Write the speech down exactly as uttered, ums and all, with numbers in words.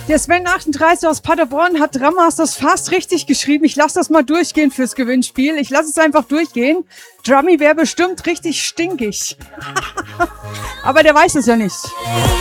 Der Sven achtunddreißig aus Paderborn hat Drummasters fast richtig geschrieben. Ich lasse das mal durchgehen fürs Gewinnspiel. Ich lasse es einfach durchgehen. Drummy wäre bestimmt richtig stinkig. Aber der weiß es ja nicht.